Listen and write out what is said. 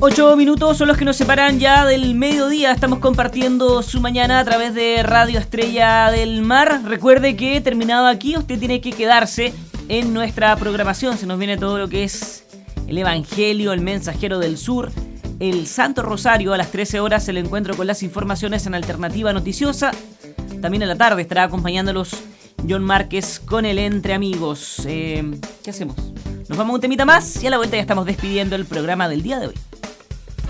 8 minutos son los que nos separan ya del mediodía. Estamos compartiendo su mañana a través de Radio Estrella del Mar. Recuerde que terminado aquí usted tiene que quedarse en nuestra programación. Se nos viene todo lo que es el Evangelio, el Mensajero del Sur, el Santo Rosario. A las 13 horas el encuentro con las informaciones en Alternativa Noticiosa. También a la tarde estará acompañándolos John Márquez con el Entre Amigos. ¿Qué hacemos? Nos vamos a un temita más y a la vuelta ya estamos despidiendo el programa del día de hoy.